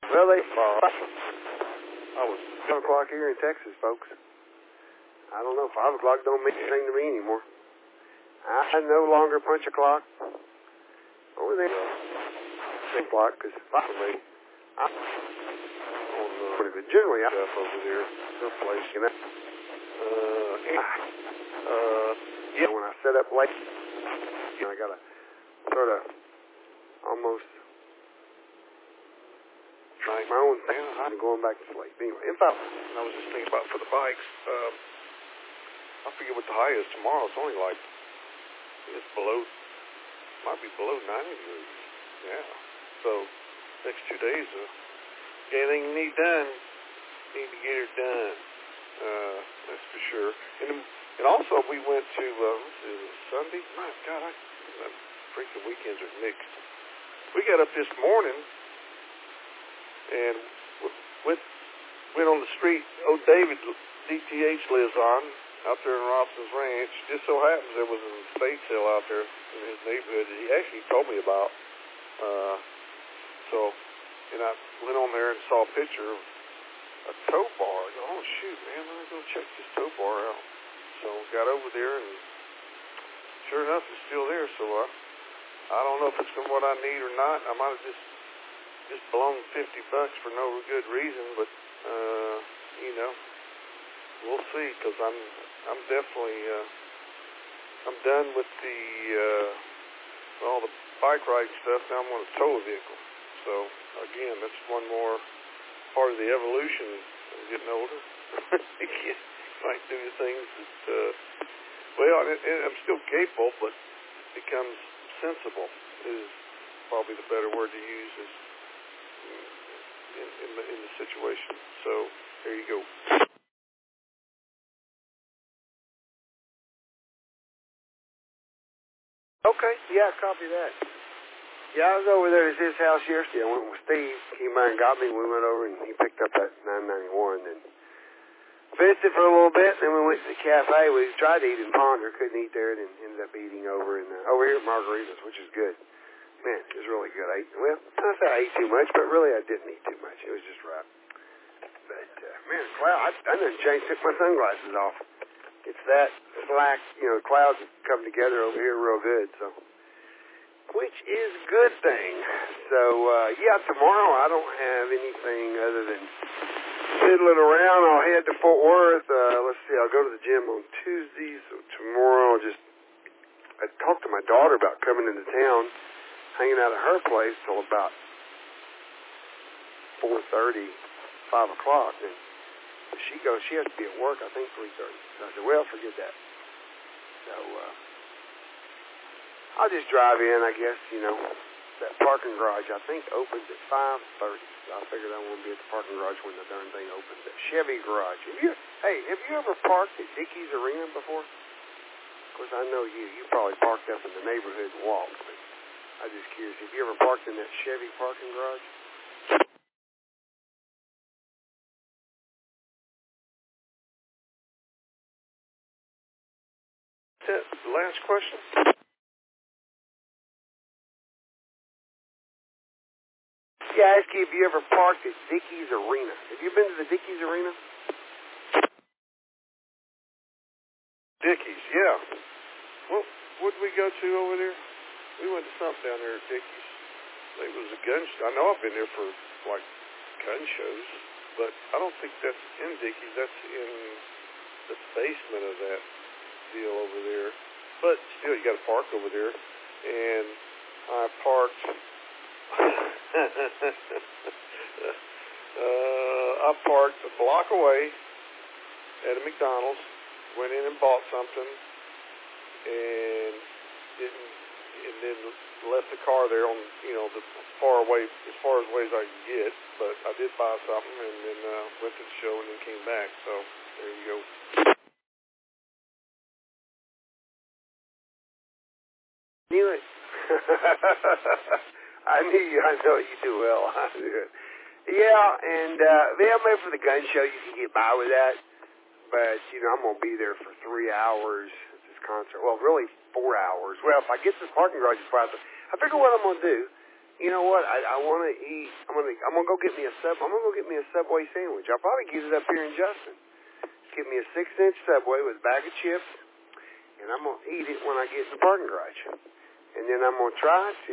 Well, I was 10 o'clock here in Texas, folks. I don't know, 5 o'clock don't mean anything to me anymore. I no longer punch a clock. Over there, 6 o'clock, because finally, I'm on but generally I'm up over there, her place, you know. Yeah, when I set up late, you know, I gotta sort of almost try my own thing. I'm going back to sleep. Anyway, in fact, I was just thinking about for the bikes, I forget what the high is tomorrow. It's only like, it's below, might be below 90 degrees. Yeah. So, next 2 days, anything you need done, need to get it done. That's for sure. And also, we went to, Sunday? My God, freaking weekends are mixed. We got up this morning and went on the street old David DTH lives on out there in Robson's Ranch. Just so happens there was an estate sale out there in his neighborhood that he actually told me about. And I went on there and saw a picture of a tow bar. I go, oh shoot, man, let me go check this tow bar out. So got over there and sure enough it's still there. So I don't know if it's from what I need or not. I might have just blown $50 for no good reason, but you know, we'll see. Because I'm definitely I'm done with all the bike riding stuff. Now I'm going to tow a vehicle. So again, that's one more part of the evolution of getting older. Might do the things that I'm still capable, but becomes sensible is probably the better word to use is in the situation. So there you go. Okay, yeah, copy that. Yeah, I was over there at his house yesterday. I went with Steve. He came by and got me. We went over and he picked up that 991 and visited for a little bit. Then we went to the cafe. We tried to eat in Ponder, couldn't eat there, and ended up eating over here at Margaritas, which is good. Man, it was really good. I ate too much, but really I didn't eat too much. It was just right. But man, cloud. I done changed, took my sunglasses off. It's that slack, you know, clouds come together over here real good, so. Which is a good thing. So, yeah, tomorrow I don't have anything other than fiddling around. I'll head to Fort Worth. Let's see, I'll go to the gym on Tuesday, so tomorrow I talked to my daughter about coming into town, hanging out at her place till about 4:30, 5 o'clock, and she has to be at work, I think, 3:30. So I said, well, forget that. So, I'll just drive in, I guess, you know. That parking garage, I think, opens at 5:30. So I figured I won't be at the parking garage when the darn thing opens. That Chevy garage. Have you ever parked at Dickies Arena before? Of course, I know you probably parked up in the neighborhood and walked, but I'm just curious. Have you ever parked in that Chevy parking garage? That's it. The last question. Yeah, I asked you if you ever parked at Dickies Arena. Have you been to the Dickies Arena? Dickies, yeah. Well, what did we go to over there? We went to something down there at Dickies. I think it was a gun show. I know I've been there for, like, gun shows, but I don't think that's in Dickies. That's in the basement of that deal over there. But still, you got to park over there. And I parked... I parked a block away at a McDonald's, went in and bought something, and then left the car there on, you know, as far away as I could get. But I did buy something, and then went to the show, and then came back. So there you go. Knew it. I know you do well. Yeah, and maybe for the gun show you can get by with that. But, you know, I'm going to be there for 3 hours at this concert. Well, really 4 hours. Well, if I get to the parking garage, I figure what I'm going to do you know what? I want to eat. I'm gonna go get me a Subway sandwich. I'll probably get it up here in Justin. Get me a 6-inch Subway with a bag of chips, and I'm gonna eat it when I get in the parking garage. And then I'm gonna try to,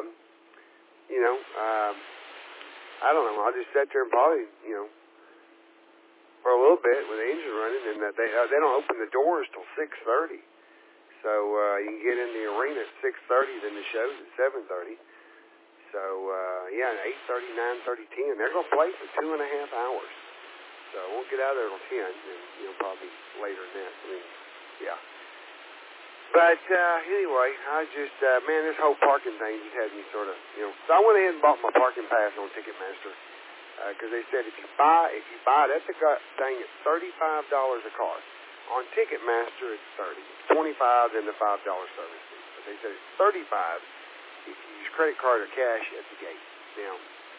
I don't know. I'll just sit there and probably, for a little bit with the engine running, and that they don't open the doors till 6:30. So you can get in the arena at 6:30, then the show's at 7:30. So, 8:30, 9:30, 10. They're going to play for 2.5 hours. So I won't get out of there till 10, and probably later than that. I mean, yeah. But anyway, I just, this whole parking thing just had me sort of, So I went ahead and bought my parking pass on Ticketmaster because they said if you buy it, that's a thing at $35 a car. On Ticketmaster, it's $30. It's $25 and the $5 service fee. But they said it's $35 if you use credit card or cash at the gate. Now,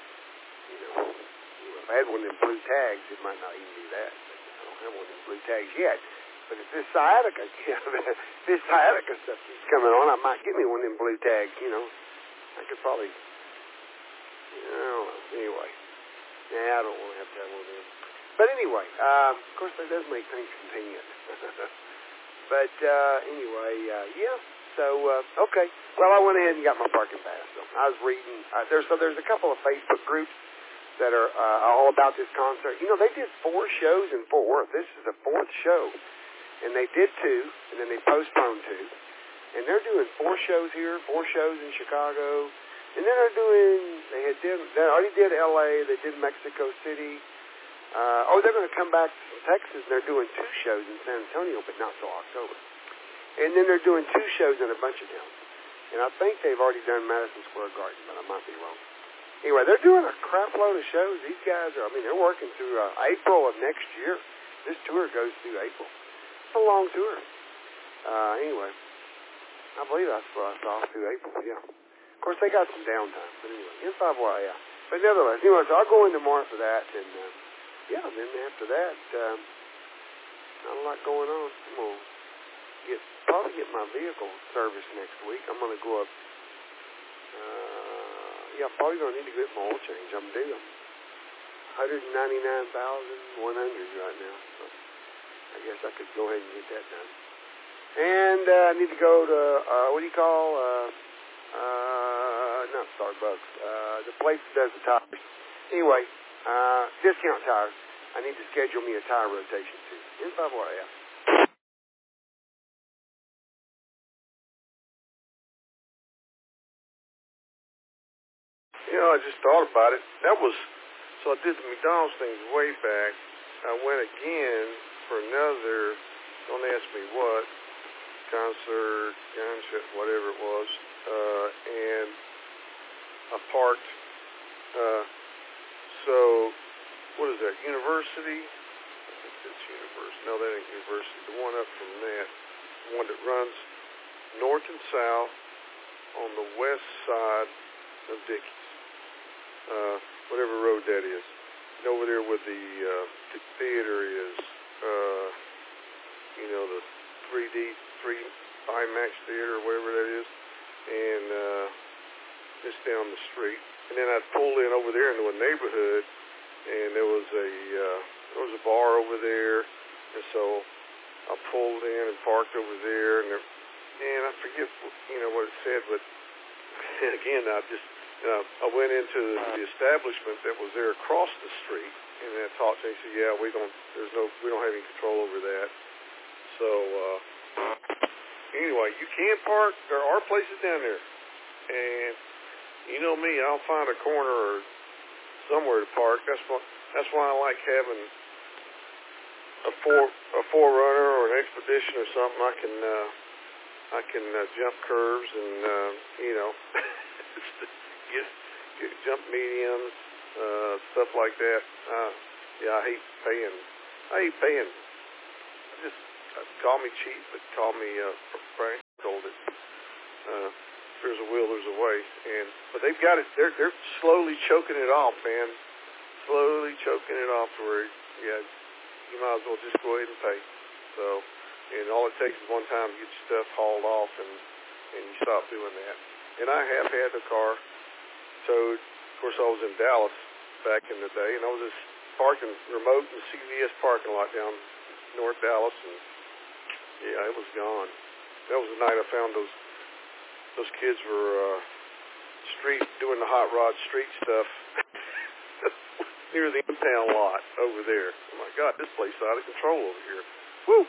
if I had one of them blue tags, it might not even do that. But I don't have one of them blue tags yet. But if this sciatica stuff keeps coming on, I might get me one of them blue tags. I could probably, I don't know. Anyway, I don't want to have one of them. But anyway, of course, that does make things convenient. But anyway, So okay. Well, I went ahead and got my parking pass. So I was reading. There's a couple of Facebook groups that are all about this concert. They did 4 shows in Fort Worth. This is the 4th show, and they did 2, and then they postponed 2, and they're doing 4 shows here, 4 shows in Chicago, and then they already did L.A. They did Mexico City. They're going to come back to Texas, and they're doing 2 shows in San Antonio, but not till October. And then they're doing 2 shows in a bunch of towns. And I think they've already done Madison Square Garden, but I might be wrong. Anyway, they're doing a crap load of shows. These guys they're working through April of next year. This tour goes through April. It's a long tour. Anyway, I believe that's what I saw through April, yeah. Of course, they got some downtime, but anyway, in 5 yeah. But nevertheless, so I'll go into more for that, and then after that, not a lot going on. I'm going to probably get my vehicle serviced next week. I'm going to go up, probably going to need to get my oil change. I'm due $199,100 right now, so I guess I could go ahead and get that done. And I need to go to, not Starbucks, the place that does the tires. Anyway, Discount Tires. I need to schedule me a tire rotation too. In 5 yeah. I just thought about it. So I did the McDonald's things way back. I went again for another, don't ask me what, concert, whatever it was, and I parked, what is that, University? I think that's University. No, that ain't University. The one up from that, the one that runs north and south on the west side of Dickey's. Whatever road that is. And over there where the theater is, the 3 IMAX theater or whatever that is, and just down the street. And then I'd pulled in over there into a neighborhood, and there was a bar over there, and so I pulled in and parked over there, and I forget what it said, but again I went into the establishment that was there across the street, and I talked to him. He said, we don't have any control over that. So anyway, you can park. There are places down there, and you know me, I'll find a corner or somewhere to park. That's why I like having a 4Runner or an Expedition or something. I can jump curves and get jump mediums, stuff like that. I hate paying. Just call me cheap, but call me Frank told it. If there's a will, there's a way. But they've got it. They're slowly choking it off, man. Slowly choking it off to where you might as well just go ahead and pay. So, and all it takes is one time to get your stuff hauled off, and you stop doing that. And I have had the car So, of course, I was in Dallas back in the day, and I was just parking remote in the CVS parking lot down North Dallas, and yeah, it was gone. That was the night I found those kids were doing the hot rod street stuff near the impound lot over there. Oh my God, this place is out of control over here. Woo!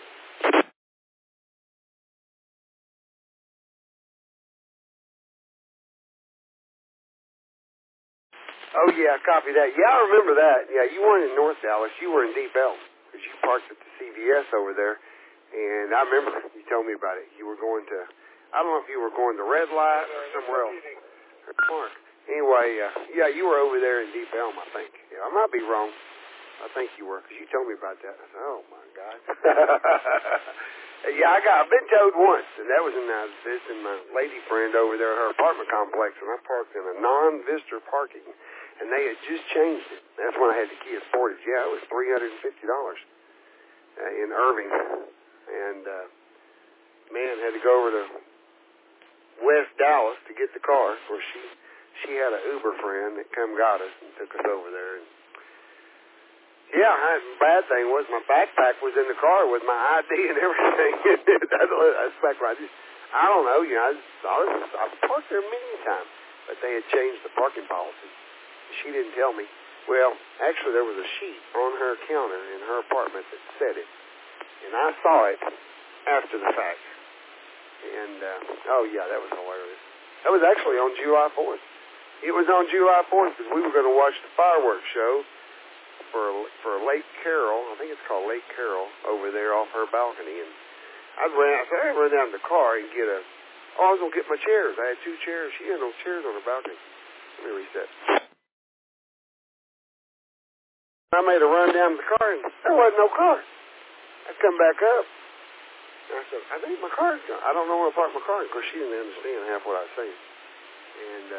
Oh, yeah, copy that. Yeah, I remember that. Yeah, you weren't in North Dallas. You were in Deep Elm because you parked at the CVS over there. And I remember you told me about it. You were going to, I don't know if you were going to Red Light or somewhere else. Park. Anyway, yeah, you were over there in Deep Elm, I think. Yeah, I might be wrong. I think you were because you told me about that. I said, oh, my God. Yeah, I've been towed once, and that was in visiting my lady friend over there at her apartment complex, and I parked in a non-visitor parking, and they had just changed it. That's when I had the Kia Sportage. Yeah, it was $350 in Irving, and man, had to go over to West Dallas to get the car. Of course, she had an Uber friend that come got us and took us over there. And yeah, the bad thing was my backpack was in the car with my ID and everything. That's back right. I don't know, I've parked there many times, but they had changed the parking policy. She didn't tell me. Well, actually, there was a sheet on her counter in her apartment that said it, and I saw it after the fact. And oh yeah, that was hilarious. That was actually on July 4th. It was on July 4th because we were going to watch the fireworks show for Lake Carroll. I think it's called Lake Carroll over there off her balcony. And I ran down to the car and I was going to get my chairs. I had 2 chairs. She had no chairs on her balcony. Let me reset. I made a run down to the car and there wasn't no car. I come back up. And I said, I think my car's gone. I don't know where to park my car. Of course, she didn't understand half what I was saying. And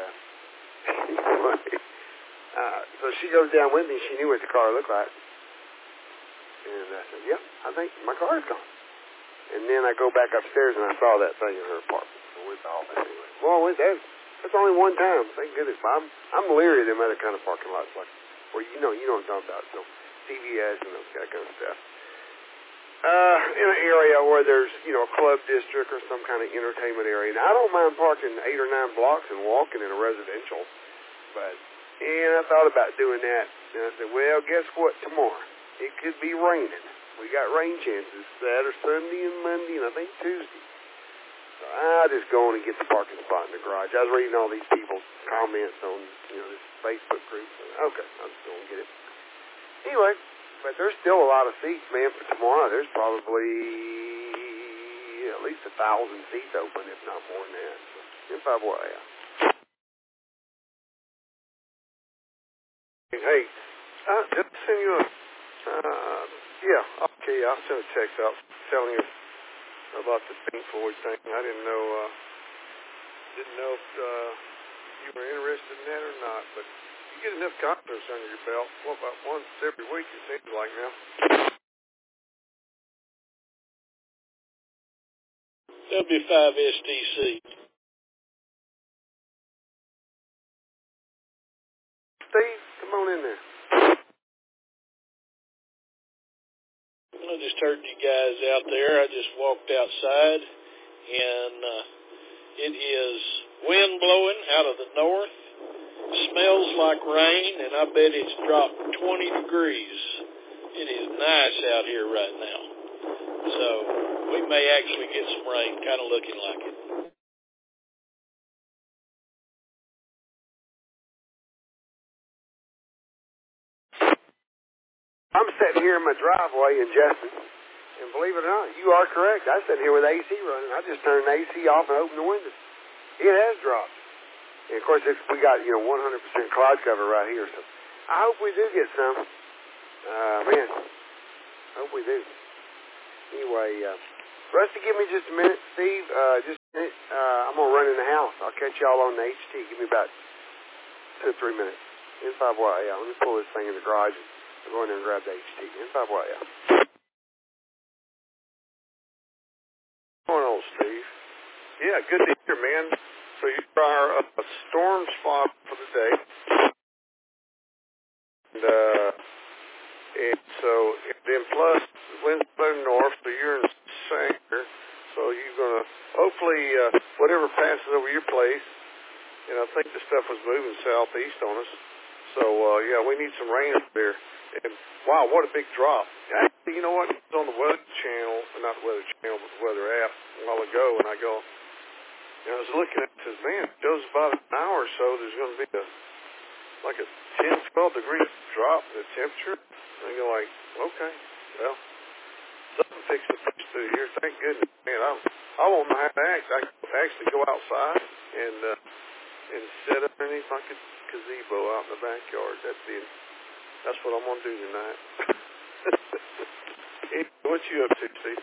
so she goes down with me. She knew what the car looked like. And I said, yep, I think my car's gone. And then I go back upstairs and I saw that thing in her apartment. So we saw that anyway. Well, I went there. That's only one time. Thank goodness. I'm leery of them other kind of parking lots, like where you know what I'm talking about. So CVS and that kind of stuff. In an area where there's, a club district or some kind of entertainment area. Now, I don't mind parking 8 or 9 blocks and walking in a residential, and I thought about doing that. And I said, well, guess what, tomorrow? It could be raining. We got rain chances Saturday, Sunday, and Monday, and I think Tuesday. So I'll just go on and get the parking spot in the garage. I was reading all these people's comments on, this Facebook group. Okay, I'm just going to get it. Anyway. But there's still a lot of seats, man, for tomorrow. There's probably at least 1,000 seats open, if not more than that. So, in Pavois, yeah. Hey, just send you I'll send a text out telling you about the Pink Floyd thing. I didn't know if you were interested in that or not, but you get enough concerts under your belt. Well, about once every week, it seems like now. 75 STC. Steve, come on in there. I just heard you guys out there. I just walked outside, and it is wind blowing out of the north. Smells like rain, and I bet it's dropped 20 degrees. It is nice out here right now. So we may actually get some rain, kind of looking like it. I'm sitting here in my driveway in Justin, and believe it or not, you are correct. I sat here with AC running. I just turned the AC off and opened the windows. It has dropped. And, of course, we got, 100% cloud cover right here. So I hope we do get some. Man, I hope we do. Anyway, Rusty, give me just a minute. Steve, just a minute. I'm going to run in the house. I'll catch y'all on the HT. Give me about 2 or 3 minutes. In Pavois, yeah. Let me pull this thing in the garage and go in there and grab the HT. In Pavois, yeah. What's going on, Steve? Yeah, good to hear, man. So you are a storm spot for the day. And so, then plus, winds blowing north, so you're in Sanger. So you're going to, hopefully, whatever passes over your place, and I think the stuff was moving southeast on us. So, yeah, we need some rain up there. And, wow, what a big drop. Actually, you know what? It was on the Weather Channel, not the Weather Channel, but the Weather app a while ago, and I go, and I was looking at it and says, man, it goes about an hour or so, there's going to be like a 10, 12 degree drop in the temperature. And I go like, okay, well, something fixing to push through here. Thank goodness, man. I won't know how to act. I actually go outside and sit underneath my gazebo out in the backyard. That's what I'm gonna do tonight. What you up to, Steve?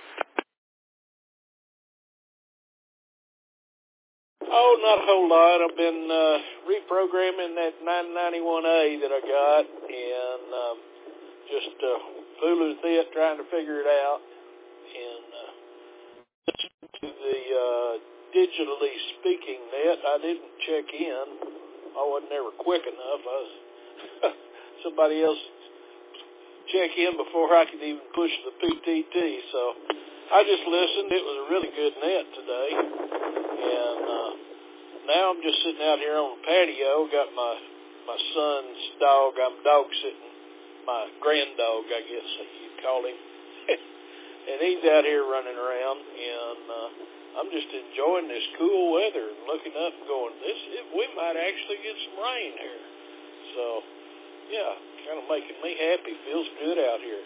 Oh, not a whole lot. I've been reprogramming that 991A that I got, and just fooling with it, trying to figure it out. And to the digitally speaking net, I didn't check in. I wasn't ever quick enough. I was somebody else check in before I could even push the PTT. So I just listened. It was a really good net today. And now I'm just sitting out here on the patio. Got my son's dog. I'm dog sitting. My grand dog, I guess you'd call him. And he's out here running around. And I'm just enjoying this cool weather and looking up and going, we might actually get some rain here. So, yeah, kind of making me happy. Feels good out here.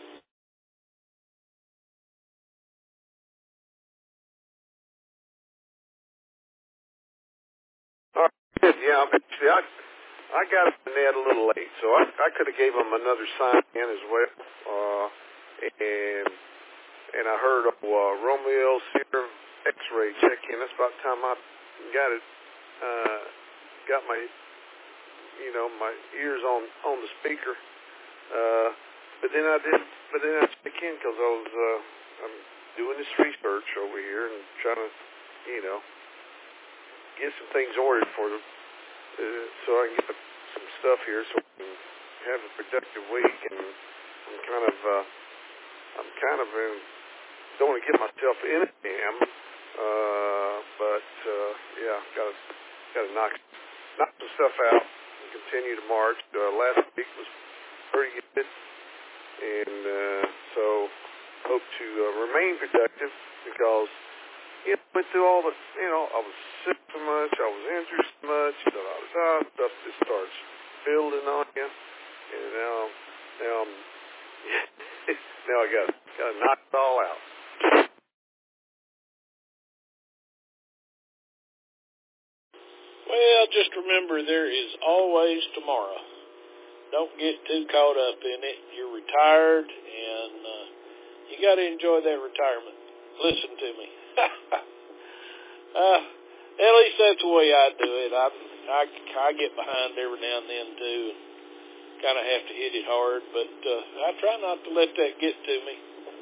All right, good. Yeah, actually, I got the net a little late, so I could have gave him another sign in as well. And I heard Romeo Sierra X-ray check in. That's about the time I got it. Got my ears on the speaker. But then I check in because I'm doing this research over here and trying to, get some things ordered for them, so I can get some stuff here so we can have a productive week. And I'm kind of don't want to get myself in a jam, but yeah, got to knock some stuff out and continue to march. Last week was pretty good, and so hope to remain productive because went through all the, I was sick so much, I was injured so much, stuff just starts building on you, and now I got to knock it all out. Well, just remember there is always tomorrow. Don't get too caught up in it. You're retired, and you got to enjoy that retirement. Listen to me. At least that's the way I do it. I get behind every now and then too, and kind of have to hit it hard. But I try not to let that get to me.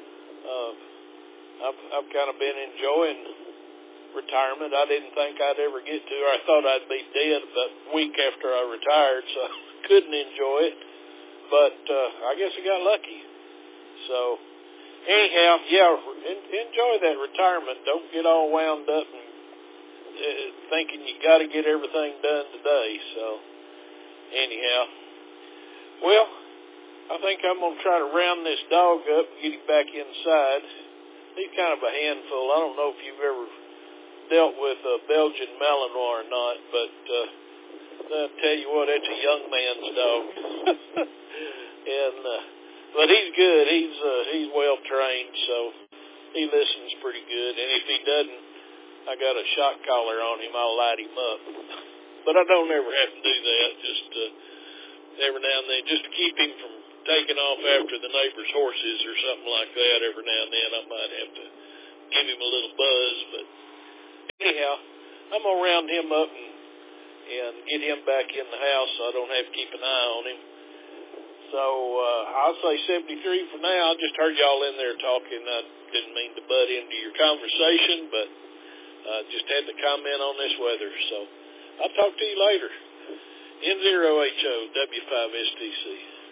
I've kind of been enjoying retirement. I didn't think I'd ever get to. I thought I'd be dead about a week after I retired, so I couldn't enjoy it. But I guess I got lucky. So anyhow, yeah, enjoy that retirement. Don't get all wound up and thinking you got to get everything done today. So anyhow, well, I think I'm going to try to round this dog up and get him back inside. He's kind of a handful. I don't know if you've ever dealt with a Belgian Malinois or not, but I'll tell you what, it's a young man's dog. And but he's good. He's well trained, so he listens pretty good. And if he doesn't, I got a shock collar on him. I'll light him up. But I don't ever have to do that. Just every now and then, just to keep him from taking off after the neighbor's horses or something like that. Every now and then, I might have to give him a little buzz. But anyhow, I'm gonna round him up and get him back in the house so I don't have to keep an eye on him. So I'll say 73 for now. I just heard y'all in there talking. I didn't mean to butt into your conversation, but Just had to comment on this weather. So I'll talk to you later. N0HO W5STC.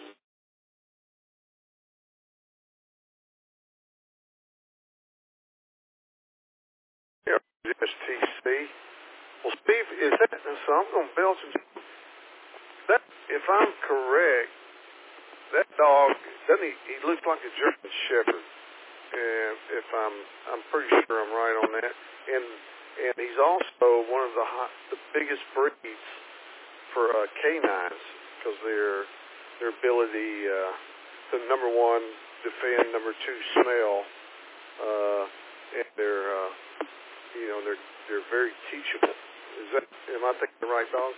Yeah, STC. Well, Steve, is that, so I'm going to Belgium. That, if I'm correct, that dog, doesn't he looks like a German Shepherd. And if I'm pretty sure I'm right on that. And he's also one of the biggest breeds for canines because their ability to, number one, defend, number two, smell, and they're very teachable. Am I thinking the right dog?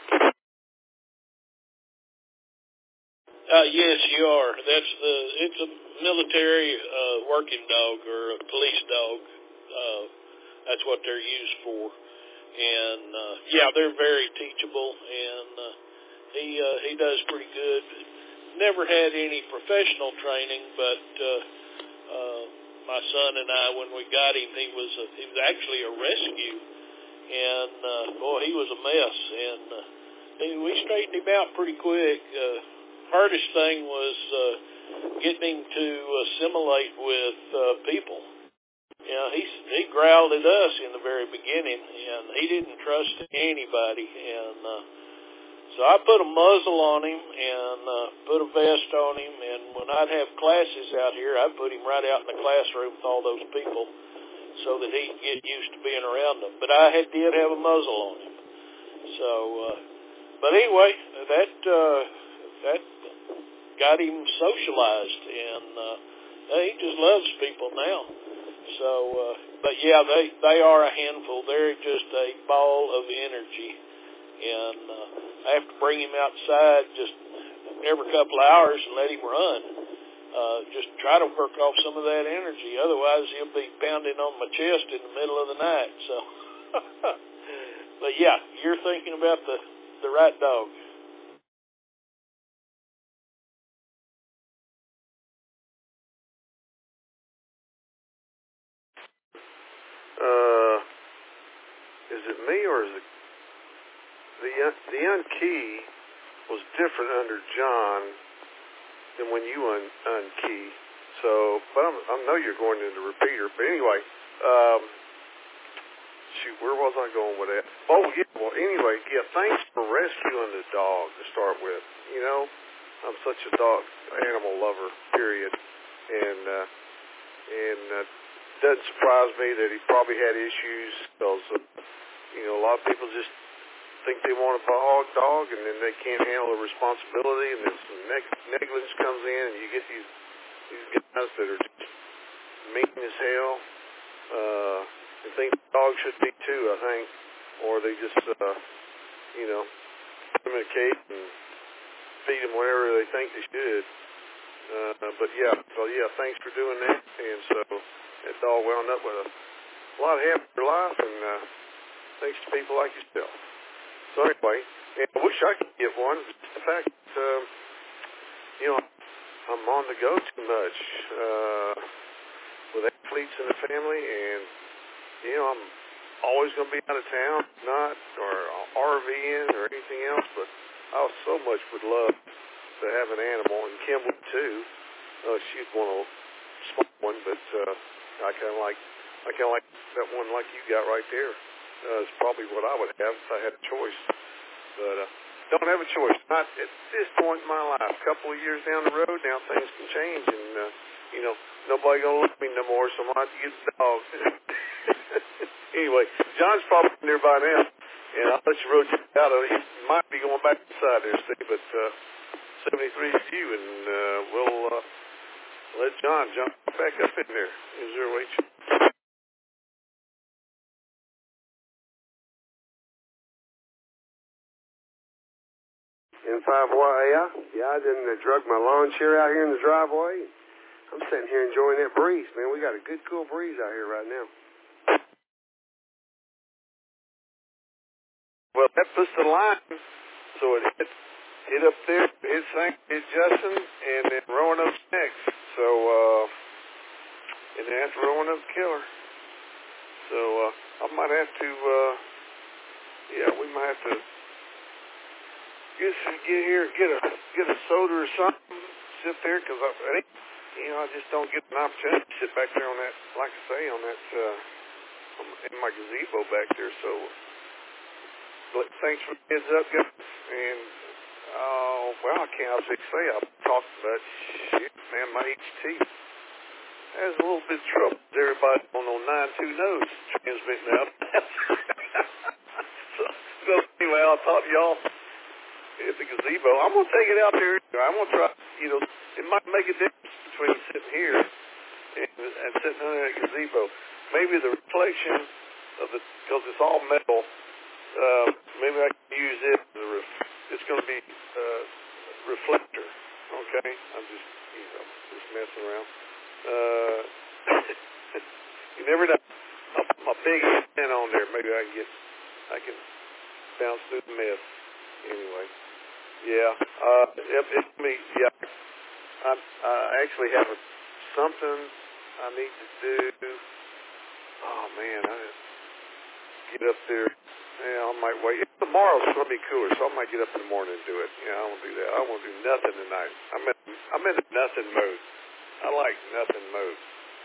Yes, you are. It's a military working dog or a police dog. That's what they're used for. And they're very teachable, and he does pretty good. Never had any professional training, but my son and I, when we got him, he was actually a rescue, and boy, he was a mess. And we straightened him out pretty quick. Hardest thing was getting him to assimilate with people. You know, he growled at us in the very beginning, and he didn't trust anybody. And so I put a muzzle on him and put a vest on him, and when I'd have classes out here, I'd put him right out in the classroom with all those people so that he'd get used to being around them. But I did have a muzzle on him. So, but anyway, that got him socialized, and he just loves people now. So, but yeah, they are a handful. They're just a ball of energy, and I have to bring him outside just every couple of hours and let him run. Just try to work off some of that energy. Otherwise, he'll be pounding on my chest in the middle of the night. So, but yeah, you're thinking about the right dog. Is it me or is it the unkey was different under John than when you unkey? So, but I know you're going into the repeater. But anyway, where was I going with that? Oh, yeah. Well, anyway, yeah. Thanks for rescuing the dog to start with. You know, I'm such a animal lover. Period. And doesn't surprise me that he probably had issues because a lot of people just think they want a dog and then they can't handle the responsibility, and then some negligence comes in, and you get these guys that are just mean as hell and think dogs should be too, I think, or they just put them in a cage and feed them whatever they think they should. But thanks for doing that. And so that dog wound up with a lot of happier life, and thanks to people like yourself. So anyway, I wish I could get one. The fact that, I'm on the go too much with athletes in the family, and, I'm always going to be out of town, or RVing or anything else, but I so much would love to have an animal, and Kim would too. She'd want a small one, but I kind of like that one like you got right there. It's probably what I would have if I had a choice, but don't have a choice. Not at this point in my life. A couple of years down the road, now things can change, and nobody gonna look at me no more, so I'm gonna have to get the dog. Anyway, John's probably nearby now, and I'll let you rotate out. He might be going back inside there, Steve, but 73 is you, and we'll let John jump back up in there. N0HO. N5YA. Yeah, I didn't drug my lawn chair out here in the driveway. I'm sitting here enjoying that breeze, man. We got a good, cool breeze out here right now. Well, that puts the line, so it hit up there, hit Justin, and then Roanoke's next. So, and then after Roanoke Killer. So, I might have to is get here, get a soda or something, sit there, because I just don't get an opportunity to sit back there on that, like I say, on that, in my gazebo back there. So, thanks for the heads up, guys. And, well, I can't honestly say I've talked about, shit, man, my HT has a little bit of trouble. Everybody on 92 knows transmitting out. So anyway, I'll talk to y'all at the gazebo. I'm going to take it out there. I'm going to try, it might make a difference between sitting here and sitting under that gazebo. Maybe the reflection of because it's all metal, maybe I can use it as it's going to be reflector. Okay? I'm just, just messing around. You never know. I'll put my big pen on there. Maybe I can bounce through the mist. Anyway, yeah. It's me. Yeah. I actually have something I need to do. Oh man, I get up there. Yeah, I might wait. Tomorrow's going to be cooler, so I might get up in the morning and do it. Yeah, I won't do that. I won't do nothing tonight. I'm in the nothing mode. I like nothing mode.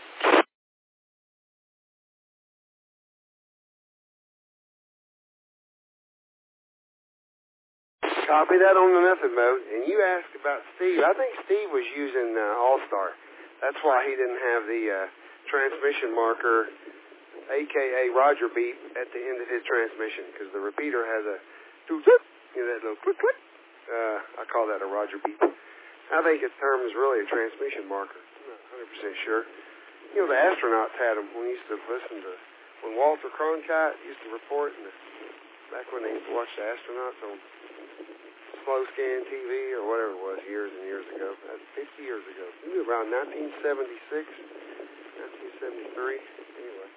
Copy that on the nothing mode. And you asked about Steve. I think Steve was using All-Star. That's why he didn't have the transmission marker, a.k.a. Roger beep, at the end of his transmission, because the repeater has a that little click, click. I call that a Roger beep. I think its term is really a transmission marker. I'm not 100% sure. The astronauts had them. We used to listen to, when Walter Cronkite used to report, back when they used to watch the astronauts on slow scan TV or whatever it was, years and years ago. That's 50 years ago. Maybe around 1976, 1973. Anyway.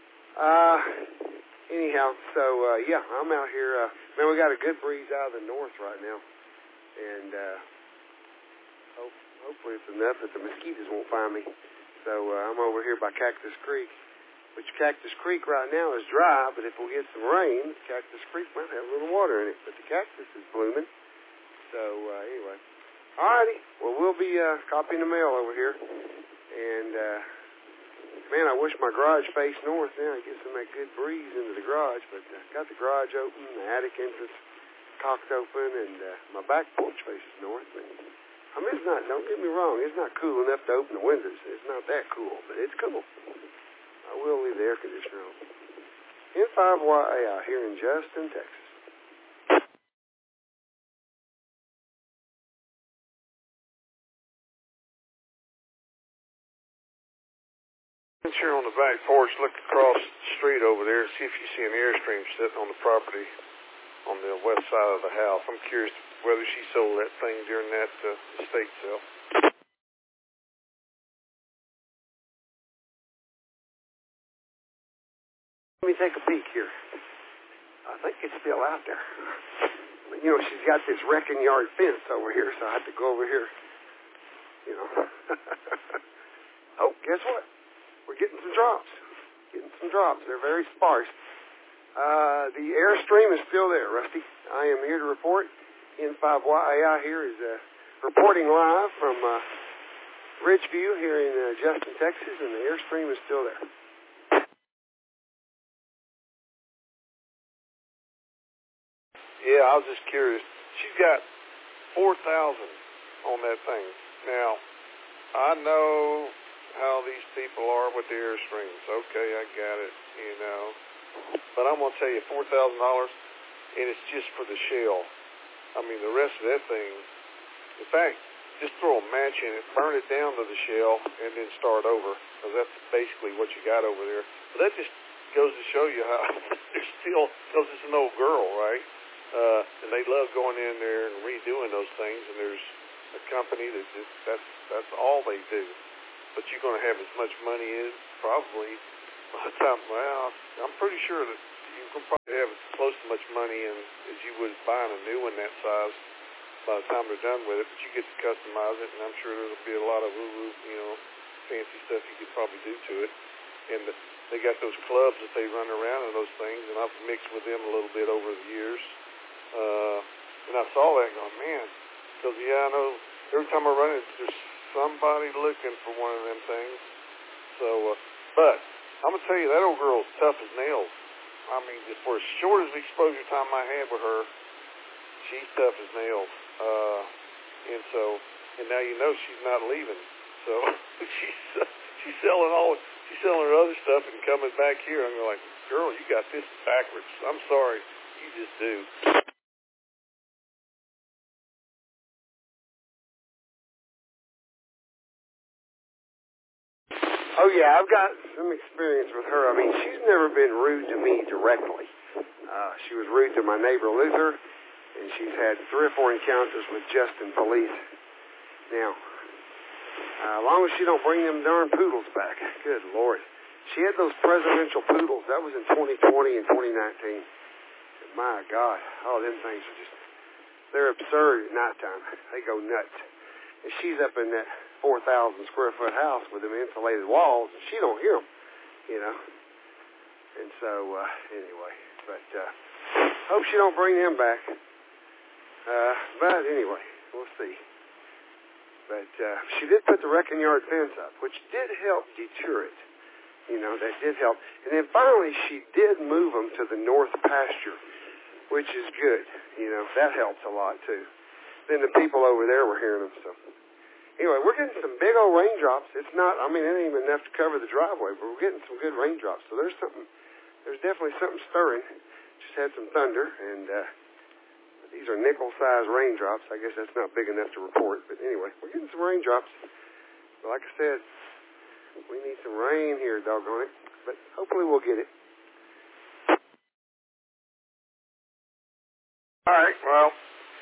Anyhow, so, yeah, I'm out here. Man, we got a good breeze out of the north right now. And hopefully it's enough that the mosquitoes won't find me. So I'm over here by Cactus Creek, which Cactus Creek right now is dry, but if we get some rain, Cactus Creek might have a little water in it. But the cactus is blooming. So, anyway. Alrighty. Well, we'll be copying the mail over here. And, man, I wish my garage faced north now. I get some of that good breeze into the garage. But got the garage open, the attic entrance cocked open, and my back porch faces north. But, I mean, it's not, don't get me wrong, it's not cool enough to open the windows. It's not that cool, but it's cool. I will leave the air conditioner on. N5YA here in Justin, Texas. Here on the back porch, look across the street over there, see if you see an Airstream sitting on the property on the west side of the house. I'm curious whether she sold that thing during that estate sale. Let me take a peek here. I think it's still out there. But, she's got this wrecking yard fence over here, so I have to go over here. Oh, guess what? We're getting some drops. They're very sparse. The Airstream is still there, Rusty. I am here to report. N5YAI here is reporting live from Ridgeview here in Justin, Texas, and the Airstream is still there. Yeah, I was just curious. She's got 4,000 on that thing. Now, I know how these people are with the Airstreams. Okay, I got it, But I'm going to tell you, $4,000, and it's just for the shell. I mean, the rest of that thing, in fact, just throw a match in it, burn it down to the shell, and then start over, because that's basically what you got over there. But that just goes to show you how they're still, because it's an old girl, right? And they love going in there and redoing those things, and there's a company that just, that's all they do. But you're going to have as much money as probably by the time, well, I'm pretty sure that you can probably have as close to much money in as you would buying a new one that size by the time they're done with it. But you get to customize it, and I'm sure there'll be a lot of fancy stuff you could probably do to it. And they got those clubs that they run around and those things, and I've mixed with them a little bit over the years. And I saw that going, man, because, I know every time I run it, there's somebody looking for one of them things. So, but I'm going to tell you, that old girl's tough as nails. I mean, just for as short as the exposure time I had with her, she's tough as nails. And now you know she's not leaving. So she's selling her other stuff and coming back here. I'm like, girl, you got this backwards. I'm sorry, you just do. Oh, yeah, I've got some experience with her. I mean, she's never been rude to me directly. She was rude to my neighbor, Luther, and she's had 3 or 4 encounters with Justin police. Now, as long as she don't bring them darn poodles back. Good Lord. She had those presidential poodles. That was in 2020 and 2019. My God. Oh, them things are just, they're absurd at nighttime. They go nuts. And she's up in that 4,000 square foot house with them insulated walls, and she don't hear them, you know. And so, anyway, but hope she don't bring them back. But anyway, we'll see. But she did put the wrecking yard fence up, which did help deter it. You know, that did help. And then finally she did move them to the north pasture, which is good. You know, that helps a lot too. Then the people over there were hearing them, so. Anyway, we're getting some big old raindrops. It's not, I mean, it ain't even enough to cover the driveway, but we're getting some good raindrops. So there's definitely something stirring. Just had some thunder, and these are nickel-sized raindrops. I guess that's not big enough to report, but anyway, we're getting some raindrops. But like I said, we need some rain here, doggone it. But hopefully we'll get it. All right, well,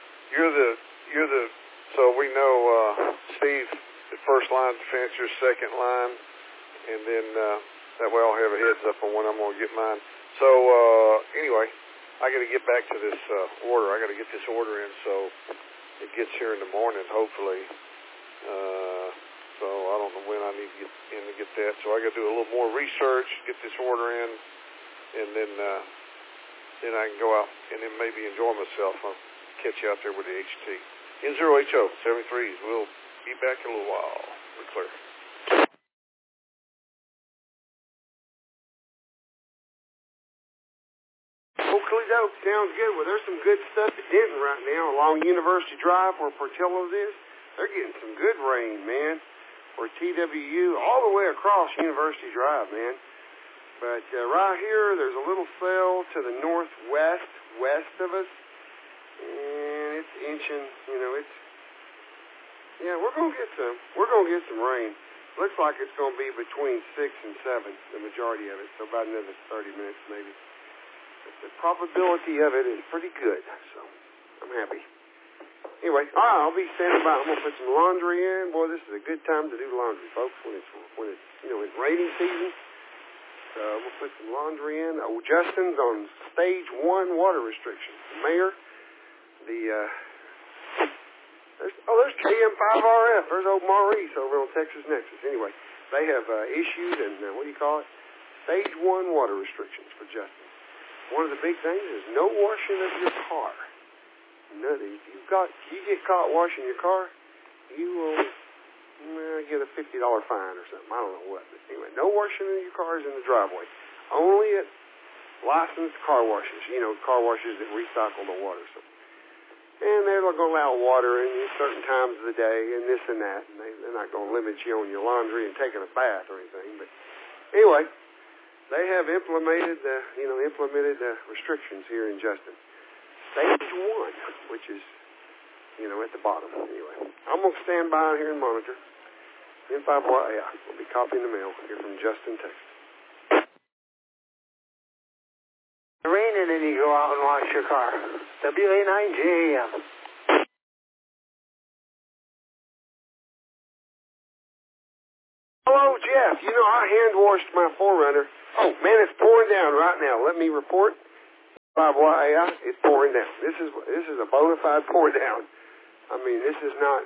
so we know Steve, the first line defense, your second line, and then that way I'll have a heads up on when I'm going to get mine. So anyway, I got to get back to this order. I got to get this order in so it gets here in the morning, hopefully. So I don't know when I need to get in to get that. So I got to do a little more research, get this order in, and then I can go out and then maybe enjoy myself. I'll catch you out there with the HT. N0HO 73s. We'll be back in a little while. We're clear. Oakley doke. Sounds good. Well, there's some good stuff at Denton right now along University Drive where Portillo's is. They're getting some good rain, man. Or TWU, all the way across University Drive, man. But right here, there's a little cell to the northwest, west of us. And it's inching, you know, we're going to get some. We're going to get some rain. Looks like it's going to be between 6 and 7, the majority of it, so about another 30 minutes maybe. But the probability of it is pretty good, so I'm happy. Anyway, I'll be standing by. I'm going to put some laundry in. Boy, this is a good time to do laundry, folks, when it's you know, it's rainy season. So we'll put some laundry in. Oh, Justin's on stage 1 water restrictions. The mayor, there's KM5RF. There's old Maurice over on Texas Nexus. Anyway, they have issued stage 1 water restrictions for Justin. One of the big things is no washing of your car. You get caught washing your car, you will get a $50 fine or something. I don't know what. But anyway, no washing of your cars in the driveway. Only at licensed car washes. You know, car washes that recycle the water. So. And they're going to allow water in certain times of the day and this and that. And they're not going to limit you on your laundry and taking a bath or anything. But anyway, they have implemented restrictions here in Justin. Stage 1, which is, at the bottom. Anyway, I'm going to stand by here and monitor. N5YA. We'll be copying the mail here from Justin, Texas. Rain and then you go out and wash your car. WA9JAM. Hello, Jeff. I hand-washed my 4Runner. Oh, man, it's pouring down right now. Let me report. 5YA, it's pouring down. This is a bona fide pour down. I mean, this is not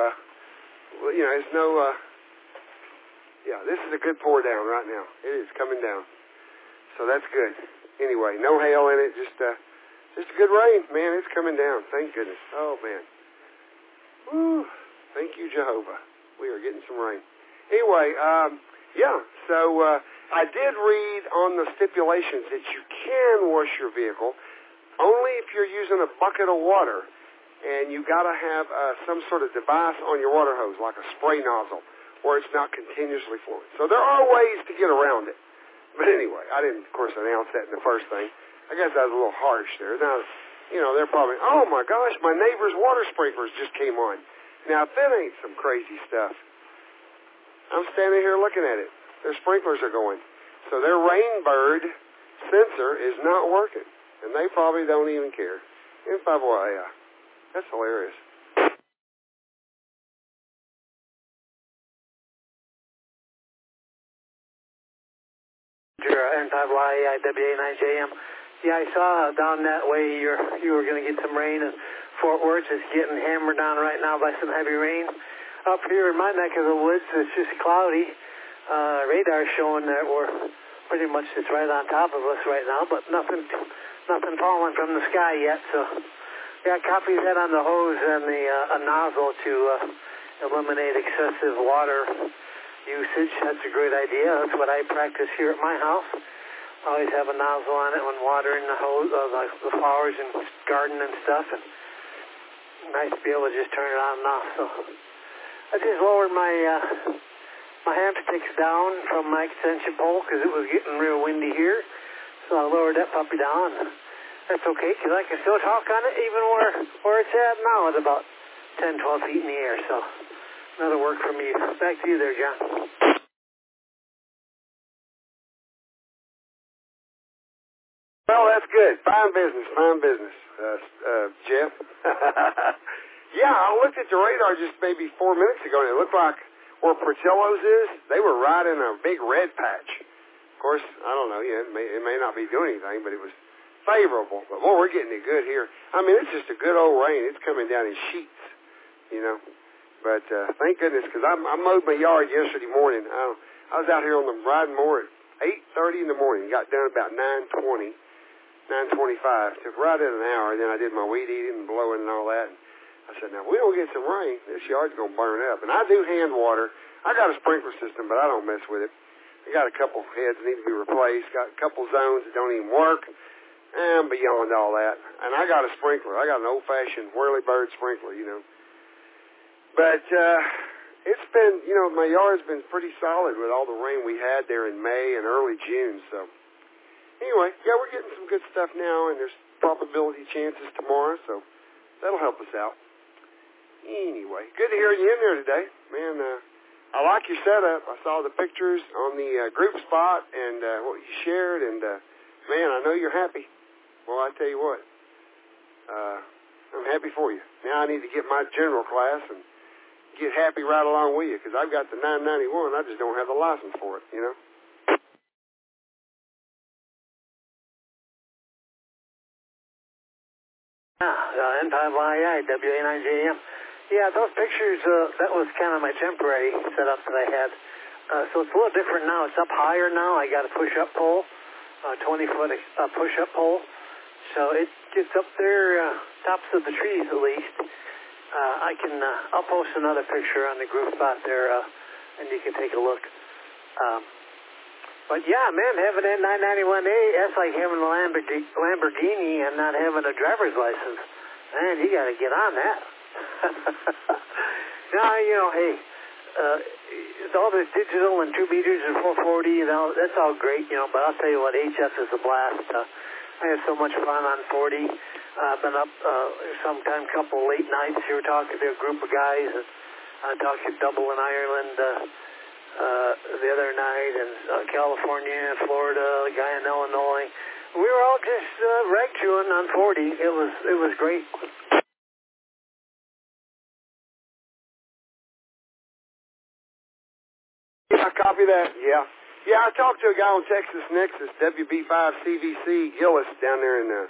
this is a good pour down right now. It is coming down. So that's good. Anyway, no hail in it, just Just a good rain, man. It's coming down. Thank goodness. Oh, man. Woo. Thank you, Jehovah. We are getting some rain. Anyway, so I did read on the stipulations that you can wash your vehicle only if you're using a bucket of water, and you got to have some sort of device on your water hose, like a spray nozzle, where it's not continuously flowing. So there are ways to get around it. But anyway, I didn't, of course, announce that in the first thing. I guess I was a little harsh there. Now, they're probably, oh my gosh, my neighbor's water sprinklers just came on. Now, if that ain't some crazy stuff, I'm standing here looking at it. Their sprinklers are going. So their Rainbird sensor is not working. And they probably don't even care. And that's hilarious. N5YIWA9JM. Yeah, I saw down that way you were going to get some rain, and Fort Worth is getting hammered down right now by some heavy rain. Up here in my neck of the woods, it's just cloudy. Radar showing that we're pretty much just right on top of us right now, but nothing falling from the sky yet. So, yeah, copy that on the hose and a nozzle to eliminate excessive water usage. That's a great idea. That's what I practice here at my house. I always have a nozzle on it when watering the hose, the flowers and garden and stuff. And nice to be able to just turn it on and off. So I just lowered my hamp sticks down from my extension pole because it was getting real windy here. So I lowered that puppy down. That's okay because I can still talk on it even where it's at now at about 10, 12 feet in the air. So another work from you. Back to you there, John. Well, that's good. Fine business, Jeff. Yeah, I looked at the radar just maybe 4 minutes ago, and it looked like where Portillo's is, they were right in a big red patch. Of course, I don't know, it may not be doing anything, but it was favorable. But, boy, we're getting it good here. I mean, it's just a good old rain. It's coming down in sheets, But thank goodness, because I mowed my yard yesterday morning. I was out here on the riding mower at 8:30 in the morning. Got done about 9:20. 9:25. Took right in an hour, and then I did my weed eating and blowing and all that. And I said, now, if we don't get some rain, this yard's going to burn up. And I do hand water. I got a sprinkler system, but I don't mess with it. I got a couple heads that need to be replaced. Got a couple zones that don't even work. And beyond all that. And I got a sprinkler. I got an old-fashioned whirly-bird sprinkler, But it's been, my yard's been pretty solid with all the rain we had there in May and early June, so. Anyway, yeah, we're getting some good stuff now, and there's probability chances tomorrow, so that'll help us out. Anyway, good to hear you in there today. Man, I like your setup. I saw the pictures on the group spot and what you shared, and, man, I know you're happy. Well, I tell you what, I'm happy for you. Now I need to get my general class and get happy right along with you, because I've got the 991. I just don't have the license for it, N5YIWA9JM. Yeah, those pictures, that was kind of my temporary setup that I had. So it's a little different now. It's up higher now. I got a push-up pole, 20-foot push-up pole. So it gets up there, tops of the trees at least. I'll post another picture on the group spot there, and you can take a look. But yeah, man, having that 991A, that's like having a Lamborghini and not having a driver's license. Man, you got to get on that. Now, hey, all this digital and 2 meters and 440, that's all great, but I'll tell you what, HF is a blast. I had so much fun on 40. I've been up sometime couple late nights here talking to a group of guys, and I talked to Dublin, Ireland, the other night, and California, Florida, a guy in Illinois. We were all just rag chewing on 40. It was great. Yeah, copy that. Yeah, I talked to a guy on Texas Nexus, WB5CVC Gillis, down there in